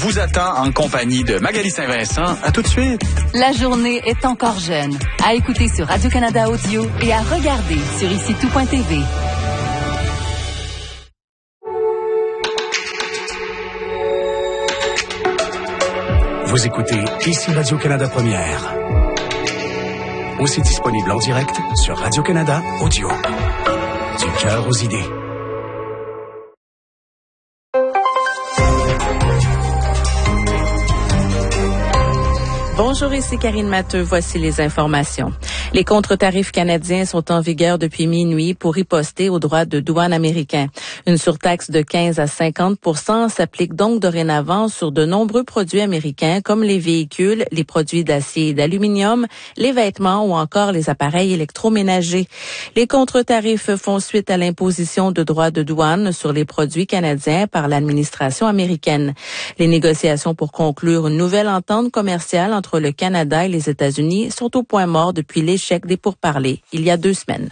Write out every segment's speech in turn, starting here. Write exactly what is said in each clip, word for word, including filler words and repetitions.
vous attend en compagnie de Magali Saint-Vincent. À tout de suite. La journée est encore jeune. À écouter sur Radio-Canada Audio et à regarder sur ici tout point t v. Vous écoutez ici Radio-Canada Première. Aussi disponible en direct sur Radio-Canada Audio. Du cœur aux idées. Bonjour, ici Karine Matteux. Voici les informations. Les contre-tarifs canadiens sont en vigueur depuis minuit pour riposter aux droits de douane américains. Une surtaxe de quinze à cinquante pour cent s'applique donc dorénavant sur de nombreux produits américains comme les véhicules, les produits d'acier et d'aluminium, les vêtements ou encore les appareils électroménagers. Les contre-tarifs font suite à l'imposition de droits de douane sur les produits canadiens par l'administration américaine. Les négociations pour conclure une nouvelle entente commerciale entre le Canada et les États-Unis sont au point mort depuis l'échec des pourparlers il y a deux semaines.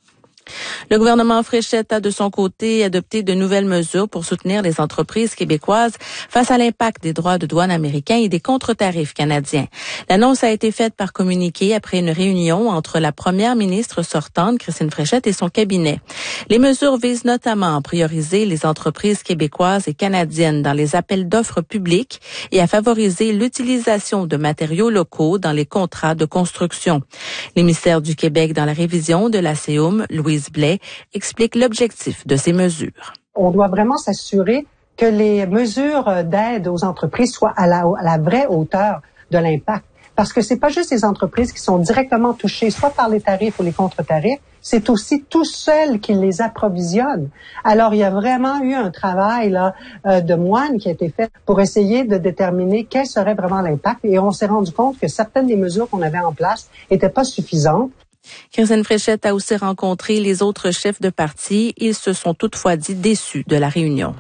Le gouvernement Fréchette a de son côté adopté de nouvelles mesures pour soutenir les entreprises québécoises face à l'impact des droits de douane américains et des contre-tarifs canadiens. L'annonce a été faite par communiqué après une réunion entre la première ministre sortante, Christine Fréchette, et son cabinet. Les mesures visent notamment à prioriser les entreprises québécoises et canadiennes dans les appels d'offres publics et à favoriser l'utilisation de matériaux locaux dans les contrats de construction. L'émissaire du Québec dans la révision de la C E U M, Louise Blais, explique l'objectif de ces mesures. On doit vraiment s'assurer que les mesures d'aide aux entreprises soient à la, à la vraie hauteur de l'impact. Parce que c'est pas juste les entreprises qui sont directement touchées, soit par les tarifs ou les contre-tarifs, c'est aussi tous celles qui les approvisionnent. Alors, il y a vraiment eu un travail là euh, de moine qui a été fait pour essayer de déterminer quel serait vraiment l'impact. Et on s'est rendu compte que certaines des mesures qu'on avait en place n'étaient pas suffisantes. Christine Fréchette a aussi rencontré les autres chefs de parti. Ils se sont toutefois dit déçus de la réunion.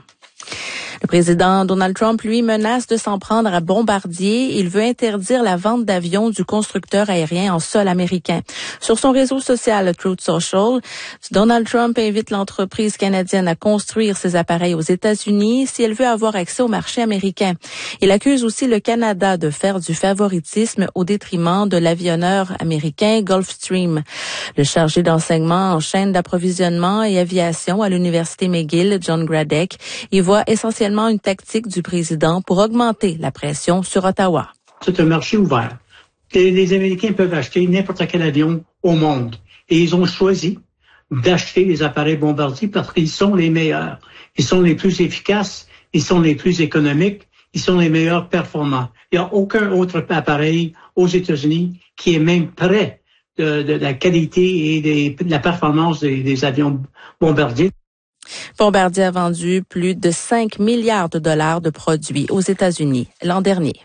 Le président Donald Trump, lui, menace de s'en prendre à Bombardier. Il veut interdire la vente d'avions du constructeur aérien en sol américain. Sur son réseau social Truth Social, Donald Trump invite l'entreprise canadienne à construire ses appareils aux États-Unis si elle veut avoir accès au marché américain. Il accuse aussi le Canada de faire du favoritisme au détriment de l'avionneur américain Gulfstream. Le chargé d'enseignement en chaîne d'approvisionnement et aviation à l'Université McGill, John Gradek, y voit essentiellement une tactique du président pour augmenter la pression sur Ottawa. C'est un marché ouvert. Les, les Américains peuvent acheter n'importe quel avion au monde. Et ils ont choisi d'acheter les appareils Bombardier parce qu'ils sont les meilleurs. Ils sont les plus efficaces, ils sont les plus économiques, ils sont les meilleurs performants. Il n'y a aucun autre appareil aux États-Unis qui est même près de, de la qualité et des, de la performance des, des avions Bombardier. Bombardier a vendu plus de cinq milliards de dollars de produits aux États-Unis l'an dernier.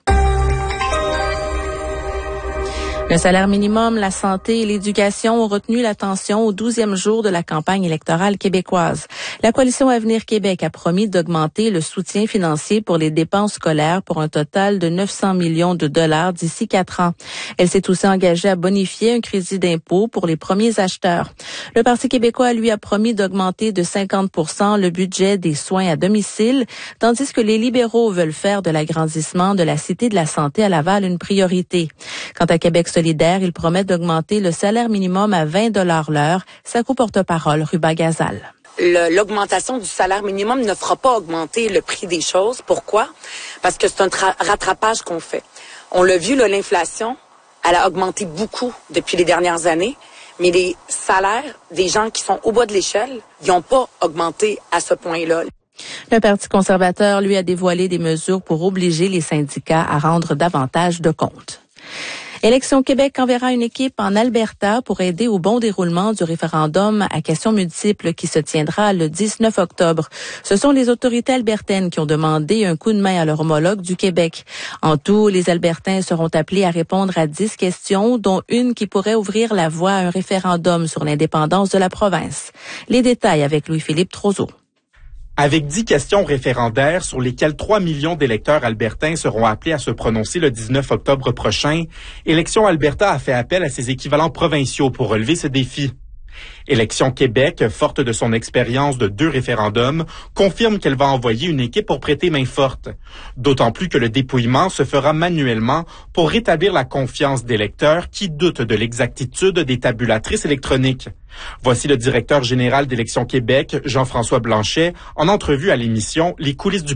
Le salaire minimum, la santé et l'éducation ont retenu l'attention au douzième jour de la campagne électorale québécoise. La coalition Avenir Québec a promis d'augmenter le soutien financier pour les dépenses scolaires pour un total de neuf cents millions de dollars d'ici quatre ans. Elle s'est aussi engagée à bonifier un crédit d'impôt pour les premiers acheteurs. Le Parti québécois, lui, a promis d'augmenter de cinquante pour cent le budget des soins à domicile, tandis que les libéraux veulent faire de l'agrandissement de la Cité de la Santé à Laval une priorité. Quant à Québec solidaire, il promet d'augmenter le salaire minimum à vingt dollars l'heure. Sa co-porte-parole, Ruba Gazal. Le, l'augmentation du salaire minimum ne fera pas augmenter le prix des choses. Pourquoi? Parce que c'est un tra- rattrapage qu'on fait. On l'a vu, là, l'inflation, elle a augmenté beaucoup depuis les dernières années, mais les salaires des gens qui sont au bas de l'échelle, ils n'ont pas augmenté à ce point-là. Le Parti conservateur, lui, a dévoilé des mesures pour obliger les syndicats à rendre davantage de comptes. Élections Québec enverra une équipe en Alberta pour aider au bon déroulement du référendum à questions multiples qui se tiendra le dix-neuf octobre. Ce sont les autorités albertaines qui ont demandé un coup de main à leur homologue du Québec. En tout, les Albertains seront appelés à répondre à dix questions, dont une qui pourrait ouvrir la voie à un référendum sur l'indépendance de la province. Les détails avec Louis-Philippe Trozeau. Avec dix questions référendaires sur lesquelles trois millions d'électeurs albertains seront appelés à se prononcer le dix-neuf octobre prochain, Élections Alberta a fait appel à ses équivalents provinciaux pour relever ce défi. Élections Québec, forte de son expérience de deux référendums, confirme qu'elle va envoyer une équipe pour prêter main forte. D'autant plus que le dépouillement se fera manuellement pour rétablir la confiance des lecteurs qui doutent de l'exactitude des tabulatrices électroniques. Voici le directeur général d'Élections Québec, Jean-François Blanchet, en entrevue à l'émission Les coulisses du